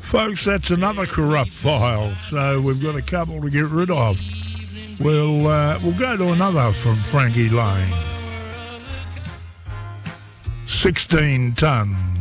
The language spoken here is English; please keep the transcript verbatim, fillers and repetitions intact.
Folks, that's another corrupt file, so we've got a couple to get rid of. We'll, uh, we'll go to another from Frankie Lane. sixteen tonnes.